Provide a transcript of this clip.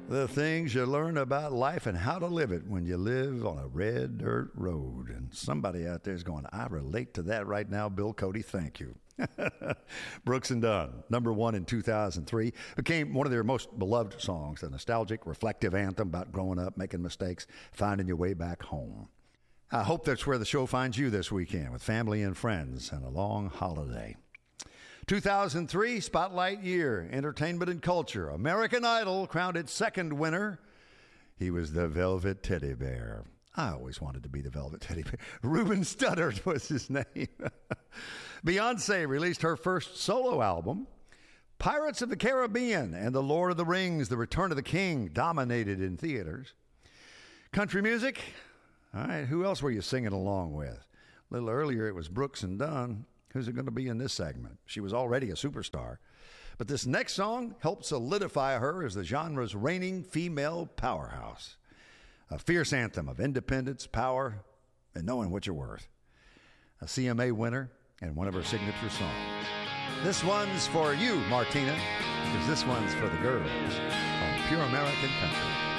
The things you learn about life and how to live it when you live on a red dirt road. And somebody out there is going, I relate to that right now, Bill Cody. Thank you. Brooks and Dunn, number one in 2003, became one of their most beloved songs, a nostalgic, reflective anthem about growing up, making mistakes, finding your way back home. I hope that's where the show finds you this weekend with family and friends and a long holiday. 2003 Spotlight Year, Entertainment and Culture. American Idol crowned its second winner. He was the Velvet Teddy Bear. I always wanted to be the Velvet Teddy Bear. Ruben Studdard was his name. Beyonce released her first solo album. Pirates of the Caribbean and The Lord of the Rings, The Return of the King dominated in theaters. Country music. All right, who else were you singing along with? A little earlier, it was Brooks and Dunn. Who's it going to be in this segment? She was already a superstar. But this next song helped solidify her as the genre's reigning female powerhouse. A fierce anthem of independence, power, and knowing what you're worth. A CMA winner and one of her signature songs. This one's for you, Martina, because this one's for the girls on Pure American Country.